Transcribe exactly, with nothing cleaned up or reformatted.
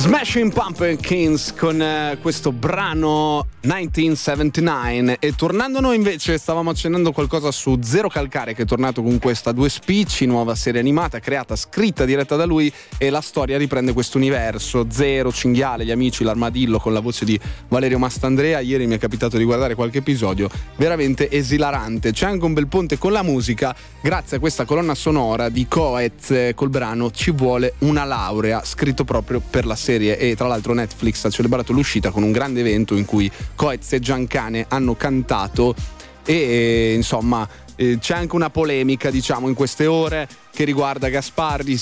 Smashing Pumpkins con eh, questo brano millenovecentosettantanove. E tornando noi invece stavamo accennando qualcosa su Zero Calcare, che è tornato con questa Due Spicci, nuova serie animata creata, scritta, diretta da lui, e la storia riprende questo universo. Zero, Cinghiale, gli amici, l'armadillo, con la voce di Valerio Mastandrea. Ieri mi è capitato di guardare qualche episodio, veramente esilarante. C'è anche un bel ponte con la musica grazie a questa colonna sonora di Coez eh, col brano Ci vuole una laurea, scritto proprio per la serie. E tra l'altro Netflix ha celebrato l'uscita con un grande evento in cui Coez e Giancane hanno cantato e, e insomma eh, c'è anche una polemica, diciamo, in queste ore che riguarda Gasparri,